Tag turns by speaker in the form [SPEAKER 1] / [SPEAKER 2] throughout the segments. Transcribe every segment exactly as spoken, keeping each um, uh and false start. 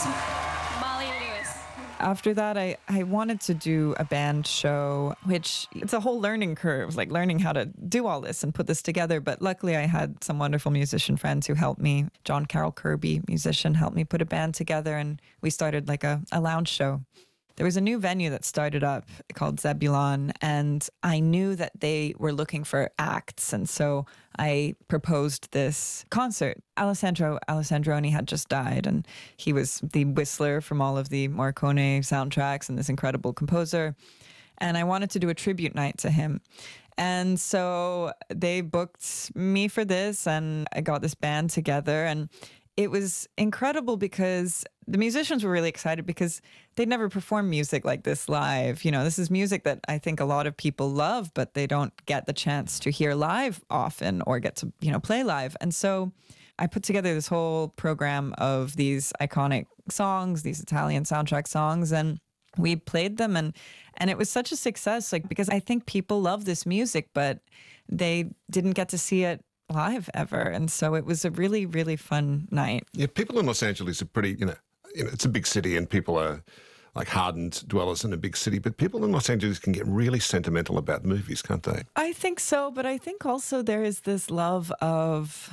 [SPEAKER 1] Molly Lewis.
[SPEAKER 2] After that, I, I wanted to do a band show, which it's a whole learning curve, like learning how to do all this and put this together. But luckily, I had some wonderful musician friends who helped me. John Carroll Kirby, musician, helped me put a band together, and we started like a, a lounge show. There was a new venue that started up called Zebulon, and I knew that they were looking for acts, and so I proposed this concert. Alessandro Alessandroni had just died, and he was the whistler from all of the Morricone soundtracks and this incredible composer, and I wanted to do a tribute night to him. And so they booked me for this, and I got this band together, and it was incredible because the musicians were really excited because they'd never performed music like this live. You know, this is music that I think a lot of people love, but they don't get the chance to hear live often or get to, you know, play live. And so I put together this whole program of these iconic songs, these Italian soundtrack songs, and we played them, and and it was such a success, like, because I think people love this music, but they didn't get to see it live ever. And so it was a really, really fun night.
[SPEAKER 3] Yeah, people in Los Angeles are pretty, you know, you know, it's a big city and people are like hardened dwellers in a big city, but people in Los Angeles can get really sentimental about movies, can't they?
[SPEAKER 2] I think so, but I think also there is this love of,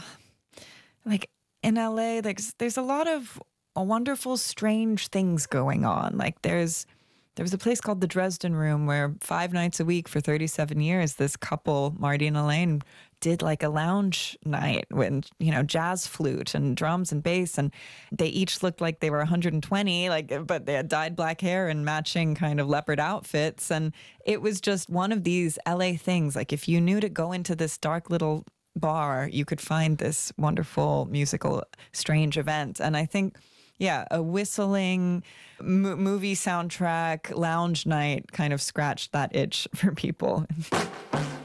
[SPEAKER 2] like, in L A, like, there's a lot of wonderful, strange things going on. Like, there's There was a place called the Dresden Room where five nights a week for thirty-seven years, this couple, Marty and Elaine, did like a lounge night with, you know, jazz flute and drums and bass. And they each looked like they were one hundred twenty, like, but they had dyed black hair and matching kind of leopard outfits. And it was just one of these L A things. Like, if you knew to go into this dark little bar, you could find this wonderful musical, strange event. And I think, yeah, a whistling m- movie soundtrack lounge night kind of scratched that itch for people.